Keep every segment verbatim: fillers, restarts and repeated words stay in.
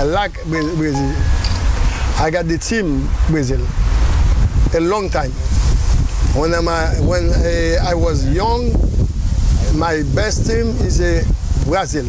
like Brazil. I got the team Brazil a long time. When, I'm, uh, when uh, I was young, my best team is uh, Brazil.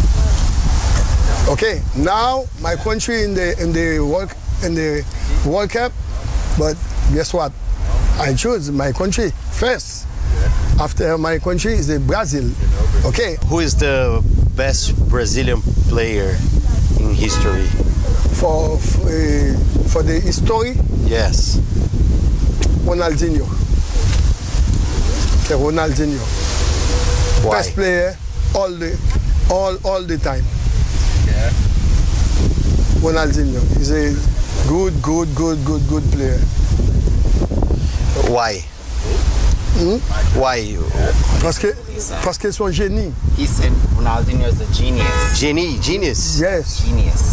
Okay, now my country in the in the world in the World Cup, but guess what? I choose my country first. After my country is the Brazil. Okay. Who is the best Brazilian player in history? For for, uh, for the history, Yes. Ronaldinho. Okay, Ronaldinho. Why? Best player all the all all the time. Yeah. Ronaldinho is a good, good, good, good, good player. Why? Hmm? Why? Parce que parce qu'ils sont génies. He said Ronaldinho is a genius. Genie, genius? Yes. Genius.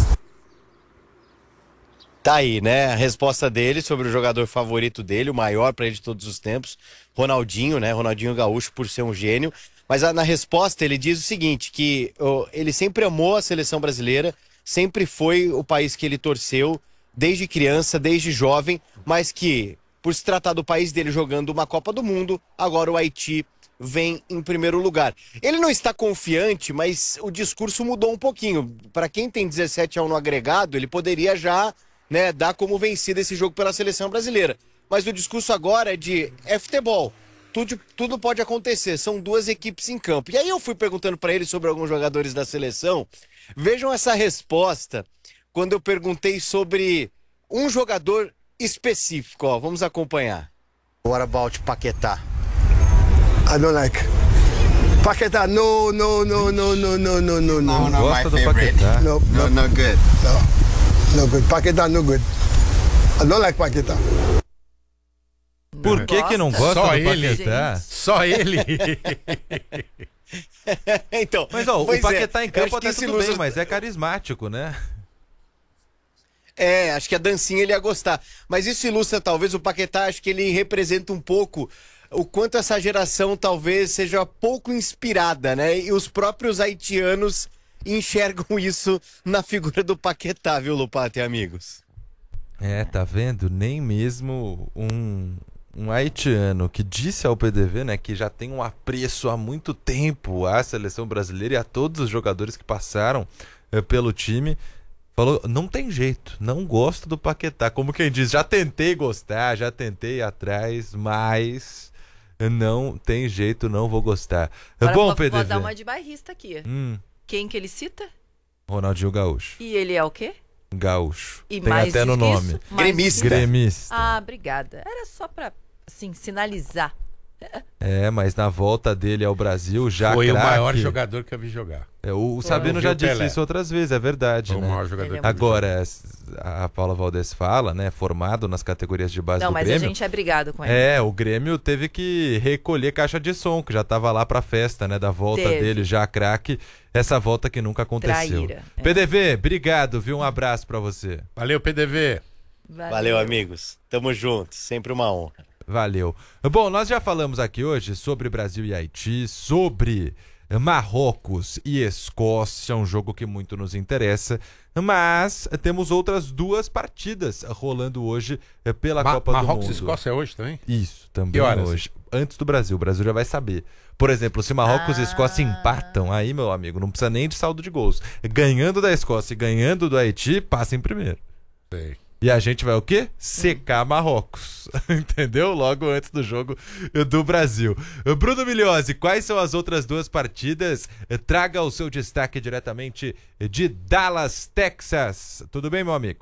Tá aí, né? A resposta dele sobre o jogador favorito dele, o maior para ele de todos os tempos, Ronaldinho, né? Ronaldinho Gaúcho, por ser um gênio. Mas a, na resposta ele diz o seguinte, que oh, ele sempre amou a seleção brasileira, sempre foi o país que ele torceu desde criança, desde jovem, mas que, por se tratar do país dele jogando uma Copa do Mundo, agora o Haiti vem em primeiro lugar. Ele não está confiante, mas o discurso mudou um pouquinho. Para quem tem dezessete a um no agregado, ele poderia já, né, dar como vencido esse jogo pela seleção brasileira. Mas o discurso agora é de é futebol. Tudo, tudo pode acontecer, são duas equipes em campo. E aí eu fui perguntando para ele sobre alguns jogadores da seleção. Vejam essa resposta quando eu perguntei sobre um jogador específico. Ó, vamos acompanhar. What about Paquetá? I don't like. Paquetá, no, no, no, no, no, no, no, no, No, no. no, my Gosta do favorite. Paquetá. No, No, no, no good. no, no good. Paquetá, no good. I don't like Paquetá. Por que que não gosta Só do ele. Paquetá? Só ele. Então, Mas ó, pois o Paquetá é, em eu campo acho que até esse tudo bem, ilustra- mas é carismático, né? É, acho que a dancinha ele ia gostar. Mas isso ilustra talvez o Paquetá, acho que ele representa um pouco o quanto essa geração talvez seja pouco inspirada, né? E os próprios haitianos enxergam isso na figura do Paquetá, viu, Lupata e amigos? É, tá vendo? Nem mesmo um, um haitiano que disse ao P D V, né, que já tem um apreço há muito tempo à seleção brasileira e a todos os jogadores que passaram eh, pelo time, falou, não tem jeito, não gosto do Paquetá. Como quem diz, já tentei gostar, já tentei ir atrás, mas não tem jeito, não vou gostar. Agora Bom, vou, P D V. vou dar uma de bairrista aqui. Hum, Quem que ele cita? Ronaldinho Gaúcho. E ele é o quê? Gaúcho. E tem mais até no do que nome. isso? Mais do que Gremista. isso? Gremista. Ah, obrigada. Era só pra, assim, sinalizar. É, mas na volta dele ao Brasil, já Foi o craque. maior jogador que eu vi jogar. É, o o Foi. Sabino Eu vi já o disse Pelé. isso outras vezes, é verdade, Foi o né? maior jogador Ele é que eu vi jogar. Agora, a Paula Valdez fala, né, formado nas categorias de base Não, do mas Grêmio. a gente é brigado com ele. É, o Grêmio teve que recolher caixa de som, que já tava lá pra festa, né, da volta Teve. dele, já craque, essa volta que nunca aconteceu. Traíra, é. P D V, obrigado, viu? Um abraço pra você. Valeu, P D V. Valeu, amigos. Tamo juntos, sempre uma honra. Valeu. Bom, nós já falamos aqui hoje sobre Brasil e Haiti, sobre Marrocos e Escócia, um jogo que muito nos interessa, mas temos outras duas partidas rolando hoje pela Ma Copa Marrocos do e Mundo. Escócia é hoje também? Isso, também Que horas? hoje. Antes do Brasil, o Brasil já vai saber. Por exemplo, se Marrocos Ah. e Escócia empatam, aí, meu amigo, não precisa nem de saldo de gols. Ganhando da Escócia e ganhando do Haiti, passa em primeiro. Sei. E a gente vai o quê? Secar Marrocos. Entendeu? Logo antes do jogo do Brasil. Bruno Migliozzi, quais são as outras duas partidas? Traga o seu destaque diretamente de Dallas, Texas. Tudo bem, meu amigo?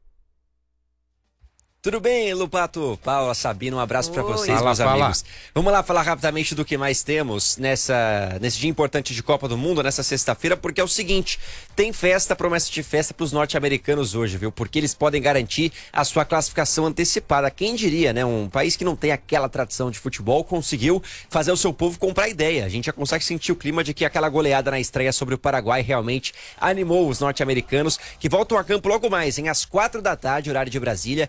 Tudo bem, Lupato, Paula, Sabino, um abraço para Oi. vocês, Fala, meus fala. amigos. Vamos lá falar rapidamente do que mais temos nessa, nesse dia importante de Copa do Mundo, nessa sexta-feira, porque é o seguinte, tem festa, promessa de festa para os norte-americanos hoje, viu? Porque eles podem garantir a sua classificação antecipada. Quem diria, né? Um país que não tem aquela tradição de futebol conseguiu fazer o seu povo comprar ideia. A gente já consegue sentir o clima de que aquela goleada na estreia sobre o Paraguai realmente animou os norte-americanos, que voltam a campo logo mais, em às quatro da tarde, horário de Brasília, está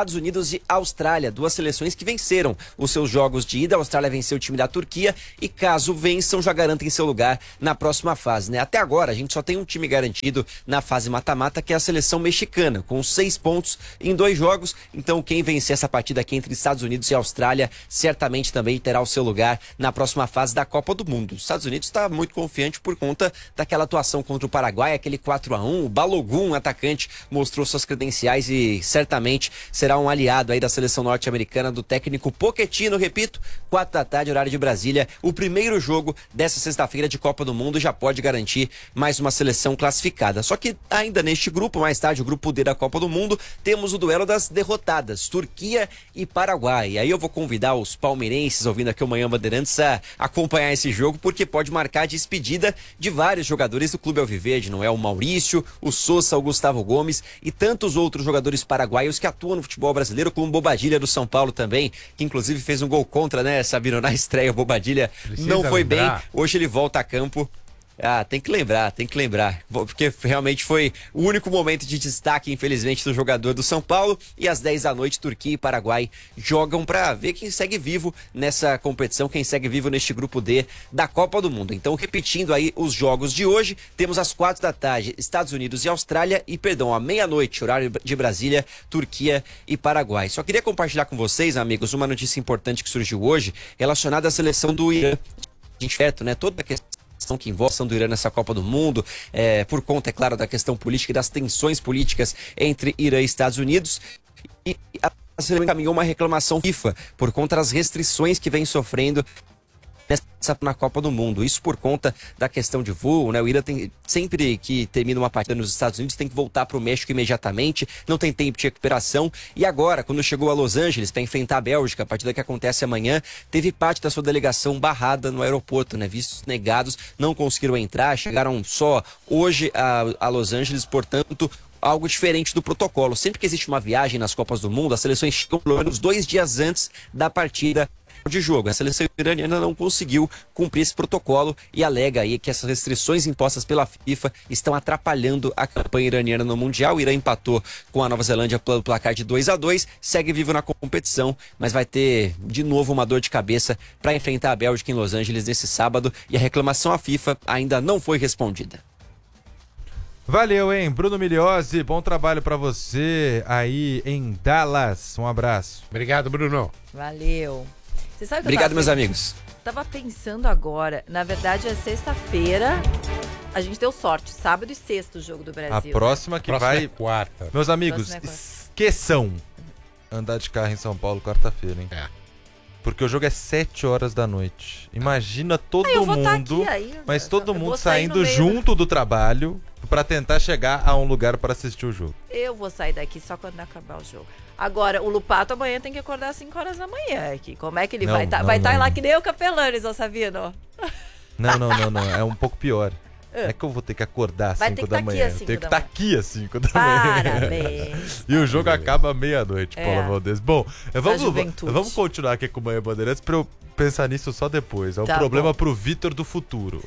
Estados Unidos e Austrália, duas seleções que venceram os seus jogos de ida. A Austrália venceu o time da Turquia e, caso vençam, já garantem seu lugar na próxima fase, né? Até agora, a gente só tem um time garantido na fase mata-mata, que é a seleção mexicana, com seis pontos em dois jogos. Então, quem vencer essa partida aqui entre Estados Unidos e Austrália, certamente também terá o seu lugar na próxima fase da Copa do Mundo. Os Estados Unidos está muito confiante por conta daquela atuação contra o Paraguai, aquele quatro a um. O Balogun, um atacante, mostrou suas credenciais e certamente será um aliado aí da seleção norte-americana do técnico Pochettino. Repito, quatro da tarde, horário de Brasília, o primeiro jogo dessa sexta-feira de Copa do Mundo já pode garantir mais uma seleção classificada. Só que ainda neste grupo, mais tarde, o grupo D da Copa do Mundo, temos o duelo das derrotadas, Turquia e Paraguai. E aí eu vou convidar os palmeirenses, ouvindo aqui o Manhã Bandeirantes, a acompanhar esse jogo, porque pode marcar a despedida de vários jogadores do Clube Alviverde. Não é o Maurício, o Sousa, o Gustavo Gomes e tantos outros jogadores paraguaios que atuam no futebol brasileiro, como o Bobadilha do São Paulo também, que inclusive fez um gol contra, né, Sabino, na estreia. O Bobadilha Precisa não foi lembrar. bem, hoje ele volta a campo. Ah, tem que lembrar, tem que lembrar, porque realmente foi o único momento de destaque, infelizmente, do jogador do São Paulo. E às dez da noite, Turquia e Paraguai jogam para ver quem segue vivo nessa competição, quem segue vivo neste grupo D da Copa do Mundo. Então, repetindo aí os jogos de hoje, temos às quatro da tarde, Estados Unidos e Austrália, e perdão, à meia-noite, horário de Brasília, Turquia e Paraguai. Só queria compartilhar com vocês, amigos, uma notícia importante que surgiu hoje, relacionada à seleção do Irã. A gente certo, né? Toda a questão que envolve a ação do Irã nessa Copa do Mundo, é, por conta, é claro, da questão política e das tensões políticas entre Irã e Estados Unidos. E a seleção encaminhou uma reclamação FIFA por conta das restrições que vem sofrendo nessa, na Copa do Mundo. Isso por conta da questão de voo, né? O Irã tem, sempre que termina uma partida nos Estados Unidos, tem que voltar para o México imediatamente, não tem tempo de recuperação. E agora, quando chegou a Los Angeles para enfrentar a Bélgica, a partida que acontece amanhã, teve parte da sua delegação barrada no aeroporto, né? Vistos negados, não conseguiram entrar, chegaram só hoje a, a Los Angeles, portanto, algo diferente do protocolo. Sempre que existe uma viagem nas Copas do Mundo, as seleções chegam pelo menos dois dias antes da partida de jogo. A seleção iraniana não conseguiu cumprir esse protocolo e alega aí que essas restrições impostas pela FIFA estão atrapalhando a campanha iraniana no Mundial. O Irã empatou com a Nova Zelândia pelo placar de dois a dois, segue vivo na competição, mas vai ter de novo uma dor de cabeça para enfrentar a Bélgica em Los Angeles nesse sábado, e a reclamação à FIFA ainda não foi respondida. Valeu, hein? Bruno Migliozzi, bom trabalho pra você aí em Dallas. Um abraço. Obrigado, Bruno. Valeu. Você sabe que Obrigado, eu tava meus pensando- amigos. Tava pensando agora, na verdade é sexta-feira, a gente deu sorte, sábado e sexta o jogo do Brasil. A próxima que Próxima vai... é quarta. Meus amigos, Próxima é quarta. esqueçam andar de carro em São Paulo quarta-feira, hein? É. Porque o jogo é sete horas da noite. Imagina todo Ah, eu vou tá mundo, aqui ainda. mas todo Eu mundo vou sair no saindo meio junto do trabalho pra tentar chegar a um lugar pra assistir o jogo. Eu vou sair daqui só quando acabar o jogo. Agora, o Lupato amanhã tem que acordar às cinco horas da manhã aqui. Como é que ele Não, vai estar? não, vai estar não. lá que nem o Capelanes, ô Sabino. Não, não, não, não. É um pouco pior. É que eu vou ter que acordar às Vai cinco ter que da tá aqui manhã. às Eu cinco tenho que da estar manhã. aqui às cinco da manhã. Parabéns. E o jogo acaba meia-noite, É. Paula Valdez. Bom, vamos, juventude. vamos continuar aqui com o Manhã Bandeirantes pra eu pensar nisso só depois. É um Tá problema bom. pro Vitor do futuro.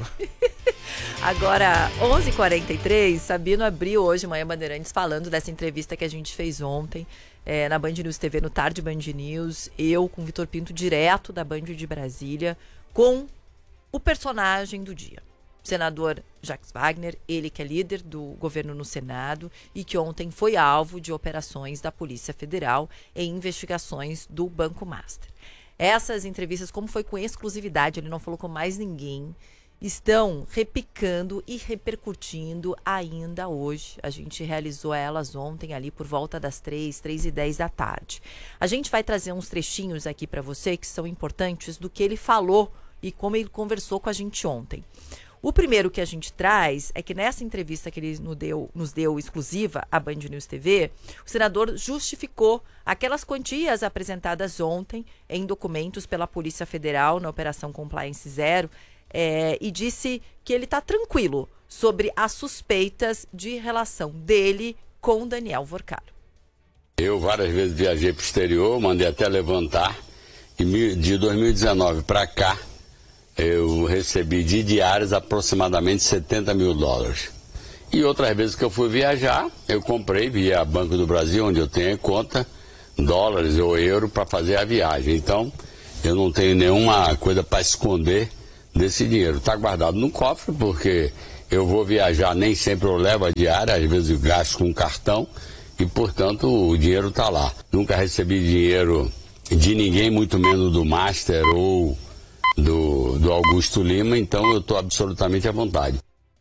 Agora, onze e quarenta e três, Sabino abriu hoje Manhã Bandeirantes falando dessa entrevista que a gente fez ontem é, na Band News T V, no Tarde Band News. Eu com o Vitor Pinto, direto da Band de Brasília, com o personagem do dia. Senador Jacques Wagner, ele que é líder do governo no Senado e que ontem foi alvo de operações da Polícia Federal em investigações do Banco Master. Essas entrevistas, como foi com exclusividade, ele não falou com mais ninguém, estão repicando e repercutindo ainda hoje. A gente realizou elas ontem ali por volta das três, três e dez da tarde. A gente vai trazer uns trechinhos aqui para você que são importantes do que ele falou e como ele conversou com a gente ontem. O primeiro que a gente traz é que nessa entrevista que ele nos deu, nos deu exclusiva à Band News T V, o senador justificou aquelas quantias apresentadas ontem em documentos pela Polícia Federal na Operação Compliance Zero é, e disse que ele está tranquilo sobre as suspeitas de relação dele com Daniel Vorcaro. Eu várias vezes viajei para o exterior, mandei até levantar, e de dois mil e dezenove para cá, eu recebi de diárias aproximadamente setenta mil dólares. E outras vezes que eu fui viajar, eu comprei via Banco do Brasil, onde eu tenho conta, dólares ou euro para fazer a viagem. Então, eu não tenho nenhuma coisa para esconder desse dinheiro. Está guardado no cofre, porque eu vou viajar, nem sempre eu levo a diária, às vezes eu gasto com cartão e, portanto, o dinheiro está lá. Nunca recebi dinheiro de ninguém, muito menos do Master ou do, do Augusto Lima, então eu estou absolutamente à vontade.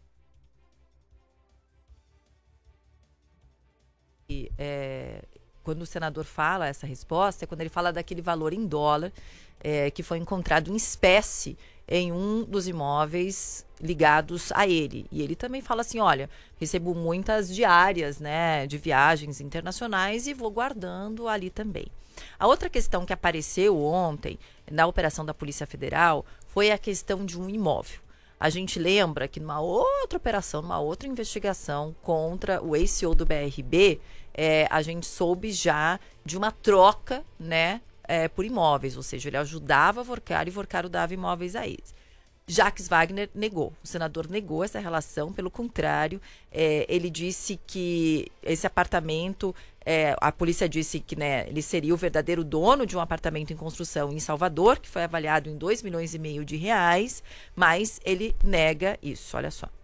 E, é, quando o senador fala essa resposta, é quando ele fala daquele valor em dólar é, que foi encontrado em espécie em um dos imóveis ligados a ele. E ele também fala assim, olha, recebo muitas diárias, né, de viagens internacionais e vou guardando ali também. A outra questão que apareceu ontem na operação da Polícia Federal foi a questão de um imóvel. A gente lembra que numa outra operação, numa outra investigação contra o ex-C E O do B R B, é, a gente soube já de uma troca, né, é, por imóveis, ou seja, ele ajudava a Vorcaro e Vorcaro dava imóveis a eles. Jacques Wagner negou, o senador negou essa relação, pelo contrário, é, ele disse que esse apartamento, é, a polícia disse que, né, ele seria o verdadeiro dono de um apartamento em construção em Salvador, que foi avaliado em dois milhões e meio de reais, mas ele nega isso, olha só.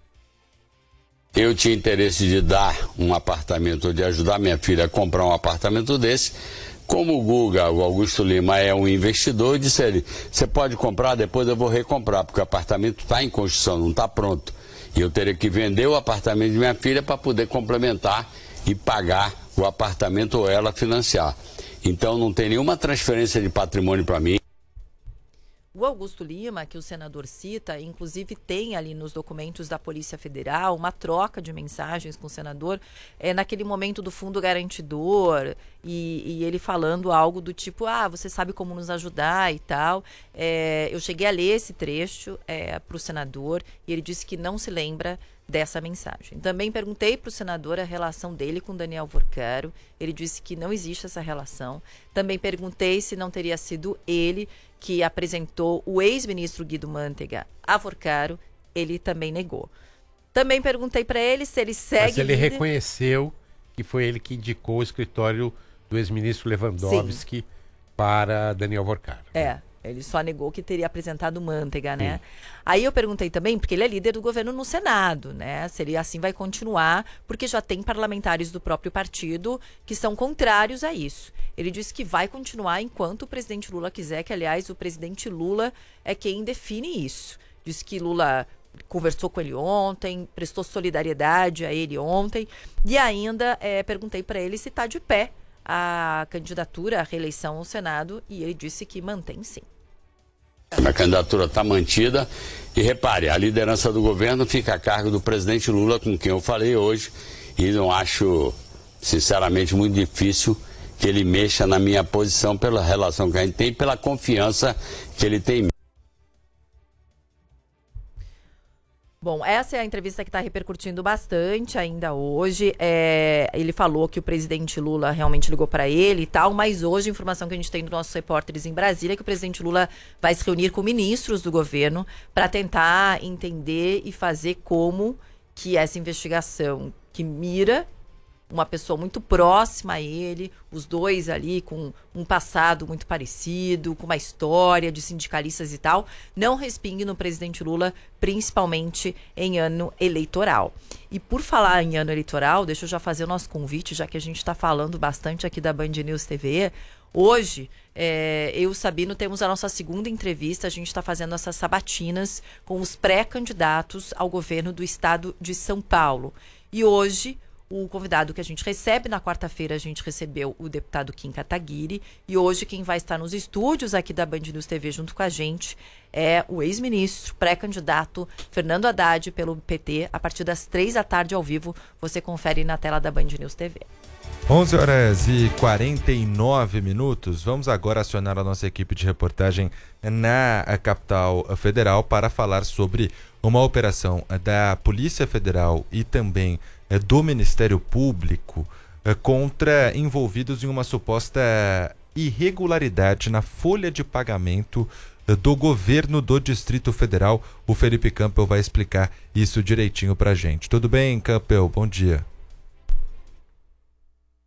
Eu tinha interesse de dar um apartamento, ou de ajudar minha filha a comprar um apartamento desse. Como o Guga, o Augusto Lima, é um investidor, eu disse a ele, você pode comprar, depois eu vou recomprar, porque o apartamento está em construção, não está pronto. E eu teria que vender o apartamento de minha filha para poder complementar e pagar o apartamento ou ela financiar. Então não tem nenhuma transferência de patrimônio para mim. O Augusto Lima, que o senador cita, inclusive tem ali nos documentos da Polícia Federal uma troca de mensagens com o senador, é, naquele momento do fundo garantidor, e, e ele falando algo do tipo, ah, você sabe como nos ajudar e tal. É, eu cheguei a ler esse trecho é, para o senador e ele disse que não se lembra dessa mensagem. Também perguntei para o senador a relação dele com Daniel Vorcaro, ele disse que não existe essa relação. Também perguntei se não teria sido ele que apresentou o ex-ministro Guido Mantega a Vorcaro, ele também negou. Também perguntei para ele se ele segue... Mas ele líder... reconheceu que foi ele que indicou o escritório do ex-ministro Lewandowski Sim. para Daniel Vorcaro. É, ele só negou que teria apresentado Mantega, né? Sim. Aí eu perguntei também, porque ele é líder do governo no Senado, né? Se ele assim vai continuar, porque já tem parlamentares do próprio partido que são contrários a isso. Ele disse que vai continuar enquanto o presidente Lula quiser, que, aliás, o presidente Lula é quem define isso. Disse que Lula conversou com ele ontem, prestou solidariedade a ele ontem, e ainda é, perguntei para ele se está de pé a candidatura à reeleição ao Senado, e ele disse que mantém sim. A candidatura está mantida e, repare, a liderança do governo fica a cargo do presidente Lula, com quem eu falei hoje, e não acho, sinceramente, muito difícil que ele mexa na minha posição pela relação que a gente tem, pela confiança que ele tem em mim. Bom, essa é a entrevista que está repercutindo bastante ainda hoje. É, ele falou que o presidente Lula realmente ligou para ele e tal, mas hoje a informação que a gente tem dos nossos repórteres em Brasília é que o presidente Lula vai se reunir com ministros do governo para tentar entender e fazer como que essa investigação que mira uma pessoa muito próxima a ele, os dois ali com um passado muito parecido, com uma história de sindicalistas e tal, não respingue no presidente Lula, principalmente em ano eleitoral. E por falar em ano eleitoral, deixa eu já fazer o nosso convite, já que a gente está falando bastante aqui da Band News T V. Hoje, é, eu e o Sabino temos a nossa segunda entrevista, a gente está fazendo essas sabatinas com os pré-candidatos ao governo do estado de São Paulo. E hoje, o convidado que a gente recebe, na quarta-feira a gente recebeu o deputado Kim Kataguiri, e hoje quem vai estar nos estúdios aqui da Band News T V junto com a gente é o ex-ministro, pré-candidato Fernando Haddad pelo P T, a partir das três da tarde ao vivo, você confere na tela da Band News T V. onze horas e quarenta e nove minutos, vamos agora acionar a nossa equipe de reportagem na capital federal para falar sobre uma operação da Polícia Federal e também do Ministério Público contra envolvidos em uma suposta irregularidade na folha de pagamento do governo do Distrito Federal. O Felipe Campbell vai explicar isso direitinho pra gente. Tudo bem, Campbell? Bom dia.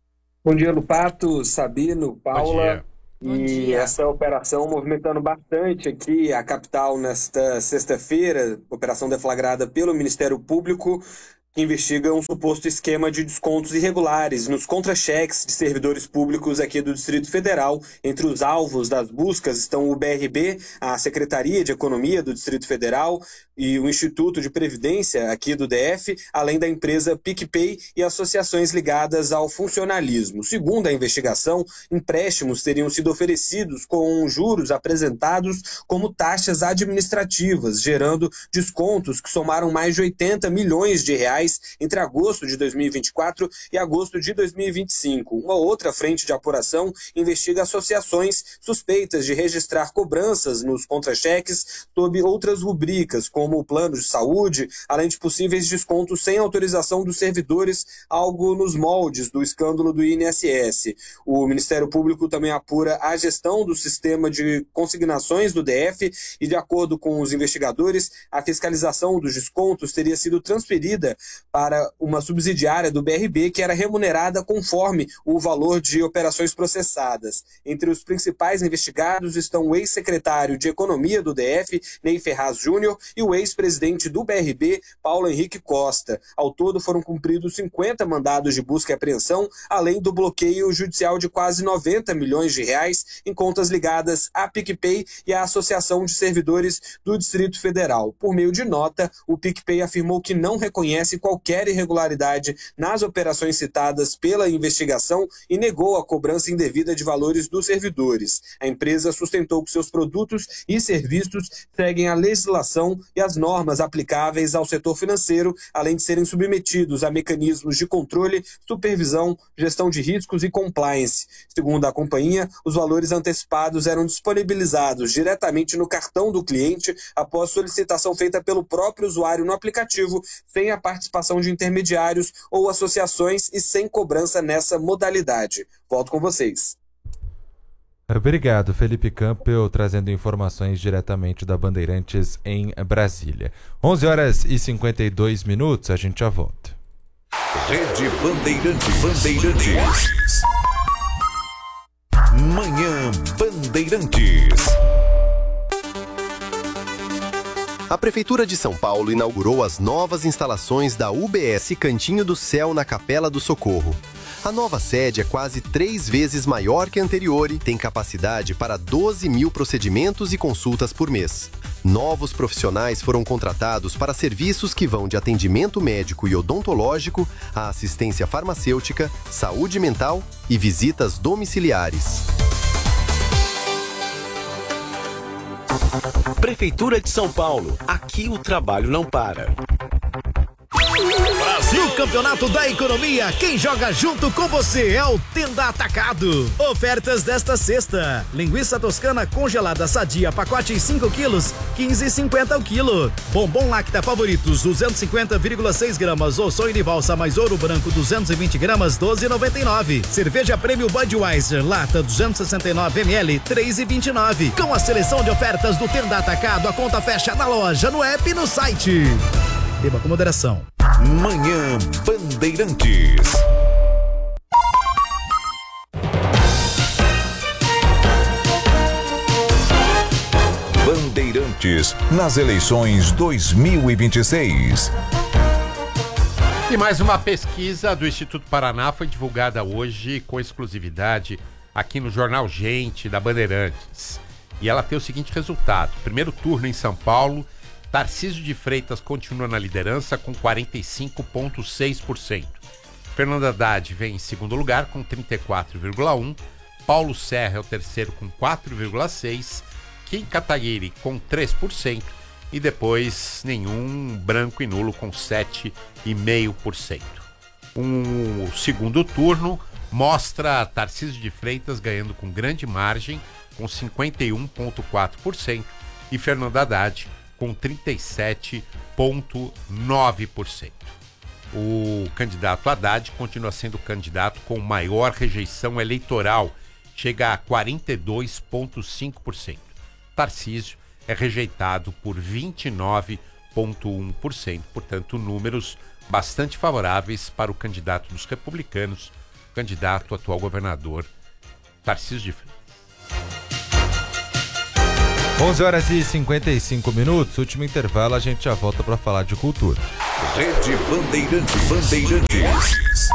Bom dia, Lupato, Sabino, Paula. Bom E dia. essa operação movimentando bastante aqui a capital nesta sexta-feira, operação deflagrada pelo Ministério Público, que investiga um suposto esquema de descontos irregulares nos contra-cheques de servidores públicos aqui do Distrito Federal. Entre os alvos das buscas estão o B R B, a Secretaria de Economia do Distrito Federal e o Instituto de Previdência aqui do D F, além da empresa PicPay e associações ligadas ao funcionalismo. Segundo a investigação, empréstimos teriam sido oferecidos com juros apresentados como taxas administrativas, gerando descontos que somaram mais de oitenta milhões de reais entre agosto de dois mil e vinte e quatro e agosto de dois mil e vinte e cinco. Uma outra frente de apuração investiga associações suspeitas de registrar cobranças nos contra-cheques sob outras rubricas, como o plano de saúde, além de possíveis descontos sem autorização dos servidores, algo nos moldes do escândalo do I N S S. O Ministério Público também apura a gestão do sistema de consignações do D F e, de acordo com os investigadores, a fiscalização dos descontos teria sido transferida para uma subsidiária do B R B que era remunerada conforme o valor de operações processadas. Entre os principais investigados estão o ex-secretário de Economia do D F, Ney Ferraz Júnior, e o ex-presidente do B R B, Paulo Henrique Costa. Ao todo foram cumpridos cinquenta mandados de busca e apreensão, além do bloqueio judicial de quase noventa milhões de reais em contas ligadas à PicPay e à Associação de Servidores do Distrito Federal. Por meio de nota, o PicPay afirmou que não reconhece qualquer irregularidade nas operações citadas pela investigação e negou a cobrança indevida de valores dos servidores. A empresa sustentou que seus produtos e serviços seguem a legislação e as normas aplicáveis ao setor financeiro, além de serem submetidos a mecanismos de controle, supervisão, gestão de riscos e compliance. Segundo a companhia, os valores antecipados eram disponibilizados diretamente no cartão do cliente após solicitação feita pelo próprio usuário no aplicativo, sem a participação de intermediários ou associações e sem cobrança nessa modalidade. Volto com vocês. Obrigado, Felipe Campbell, trazendo informações diretamente da Bandeirantes em Brasília. onze horas e cinquenta e dois minutos, a gente já volta. Rede Bandeirantes. Bandeirantes. Manhã Bandeirantes. A Prefeitura de São Paulo inaugurou as novas instalações da U B S Cantinho do Céu na Capela do Socorro. A nova sede é quase três vezes maior que a anterior e tem capacidade para doze mil procedimentos e consultas por mês. Novos profissionais foram contratados para serviços que vão de atendimento médico e odontológico a assistência farmacêutica, saúde mental e visitas domiciliares. Prefeitura de São Paulo. Aqui o trabalho não para. No Campeonato da Economia, quem joga junto com você é o Tenda Atacado. Ofertas desta sexta: linguiça toscana congelada sadia, pacote cinco quilos, quinze e cinquenta o quilo. Bombom Lacta Favoritos, duzentos e cinquenta vírgula seis gramas, ou sonho de valsa mais ouro branco, duzentos e vinte gramas, doze e noventa e nove. Cerveja Prêmio Budweiser, lata duzentos e sessenta e nove mililitros, três e vinte e nove. Com a seleção de ofertas do Tenda Atacado, a conta fecha na loja, no app e no site. Beba com moderação. Manhã Bandeirantes. Bandeirantes nas eleições dois mil e vinte e seis. E mais uma pesquisa do Instituto Paraná foi divulgada hoje com exclusividade aqui no Jornal Gente da Bandeirantes. E ela tem o seguinte resultado: primeiro turno em São Paulo, Tarcísio de Freitas continua na liderança com quarenta e cinco vírgula seis por cento. Fernando Haddad vem em segundo lugar com trinta e quatro vírgula um por cento. Paulo Serra é o terceiro com quatro vírgula seis por cento. Kim Kataguiri com três por cento. E depois nenhum branco e nulo com sete vírgula cinco por cento. Um segundo turno mostra Tarcísio de Freitas ganhando com grande margem com cinquenta e um vírgula quatro por cento e Fernando Haddad com trinta e sete vírgula nove por cento. O candidato Haddad continua sendo o candidato com maior rejeição eleitoral, chega a quarenta e dois vírgula cinco por cento. Tarcísio é rejeitado por vinte e nove vírgula um por cento, portanto números bastante favoráveis para o candidato dos republicanos, candidato atual governador Tarcísio de Freitas. onze horas e cinquenta e cinco minutos, último intervalo, a gente já volta para falar de cultura. Rede Bandeirantes. Bandeirantes.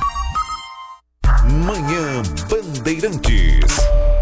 Manhã Bandeirantes.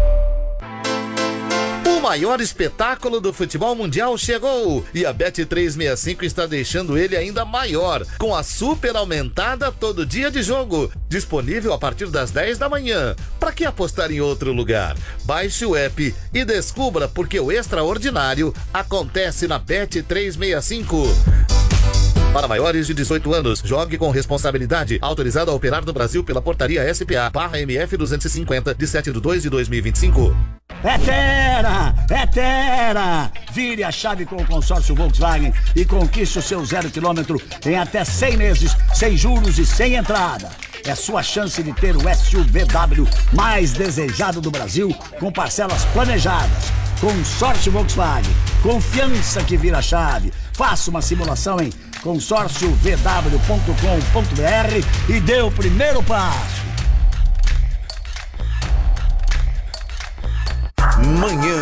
O maior espetáculo do futebol mundial chegou e a Bet trezentos e sessenta e cinco está deixando ele ainda maior, com a super aumentada todo dia de jogo, disponível a partir das dez da manhã. Para que apostar em outro lugar? Baixe o app e descubra porque o extraordinário acontece na Bet trezentos e sessenta e cinco. Para maiores de dezoito anos, jogue com responsabilidade. Autorizado a operar no Brasil pela portaria S P A barra M F duzentos e cinquenta, de sete de dois de dois mil e vinte e cinco. É Terra! É Terra! Vire a chave com o consórcio Volkswagen e conquiste o seu zero quilômetro em até cem meses, sem juros e sem entrada. É sua chance de ter o S U V W mais desejado do Brasil, com parcelas planejadas. Consórcio Volkswagen. Confiança que vira chave. Faça uma simulação em consórcio v w ponto com ponto b r e dê o primeiro passo. Manhã